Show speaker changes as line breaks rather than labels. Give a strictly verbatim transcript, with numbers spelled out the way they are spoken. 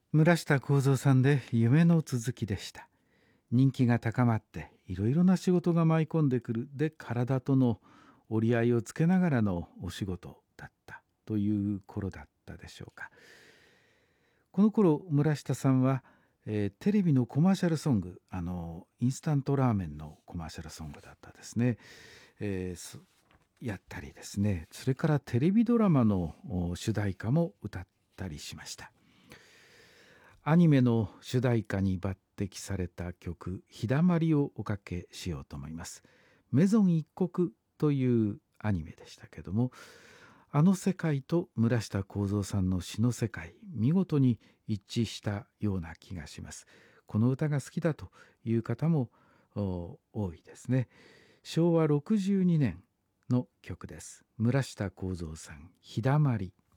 村下幸三さんで夢の続きでした。人気が高まっていろいろな仕事が舞い込んでくるで、体との折り合いをつけながらのお仕事だったという頃だったでしょうか。この頃村下さんは、えーテレビのコマーシャルソング、あのインスタントラーメンのコマーシャルソングだったですね、えーそやったりですね、それからテレビドラマのお主題歌も歌ったりしました。アニメの主題歌に抜擢された曲「日だまり」をおかけしようと思います。メゾン一国というアニメでしたけども、あの世界と村下幸三さんの詩の世界、見事に一致したような気がします。この歌が好きだという方もお多いですね。しょうわろくじゅうにねんの曲です。村下幸三さん、日だまり。